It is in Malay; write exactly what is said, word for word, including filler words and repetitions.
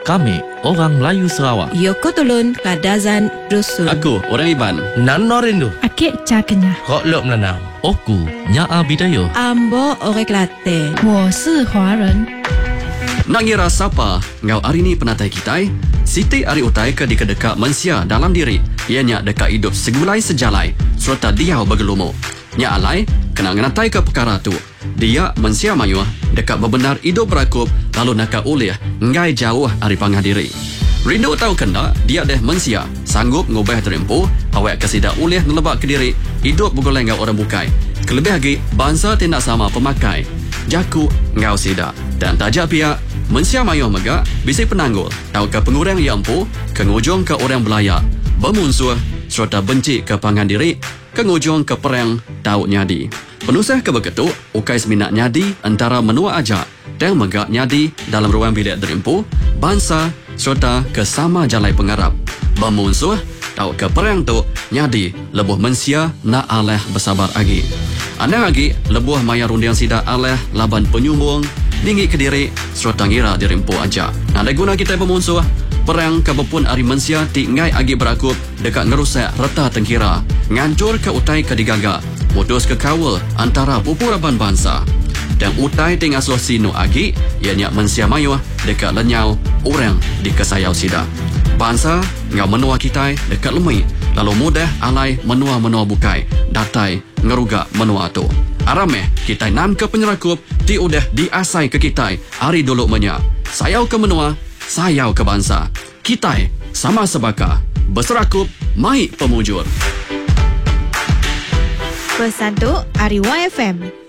Kami orang Melayu Sarawak. Yoko Tolun Kadazan Dusun. Aku orang Iban. Nan Norindu. Akik Cakenya. Kok lok menanau. Oku Nyaa Bidayo. Ambo Orek Latte. 我是华人。 Nak ngira siapa ngau hari ni penatai kita? Siti ari utai ke di kedeka mensia dalam diri. Ianya dekat hidup segulai sejalai serta dia bergelumo. Nya alai kena ngenatai ke perkara tu. Dia mensia mayu dekat bebenar hidup berakup lalu nak ulih ngai jauh ari pangah diri. Rindu tahu kena dia deh mensia sanggup ngubah terempu awak kesida ulih nelebak ke diri hidup bergoleng ngau orang bukai. Kelebih lagi bangsa tindak sama pemakai. Jaku ngau sida dan tajak pihak mensia mayu mega bisi penanggul tahu ke pengurang yang empu kengujung ke orang belayak bermusuh serta benci ke pangan diri kengujung ke perang tahu nyadi. Penusah ke begitu ukai seminat nyadi antara menua aja dan mega nyadi dalam ruang bilik derimpu bangsa serta ke sama jalai pengarap bermusuh tahu ke perang tu nyadi lebuh mensia nak aleh bersabar lagi. Anda lagi lebuh maya rundiang sida aleh laban penyumbung dinggi ke diri serta ngira dirimpu aja. Ada guna kita bermusuh perang kebepun ari mensia ti ngai agi berakup dekat ngerusak reta tengkira ngancur ke utai ke digaga putus ke kawal antara pupuraban bangsa dan utai ting asuh sino agi ianya mensia mayu dekat lenyau orang di kesayau sida bangsa ngau menua kita dekat lemai lalu mudah alai menua-menua bukai datai ngeruga menua tu arameh kita nan ke penyerakup ti udah diasai ke kita hari dulu menya sayau ke menua sayau ke bangsa kita sama sebaka berserakup mai pemujur. Pesan tu Ariwa F M.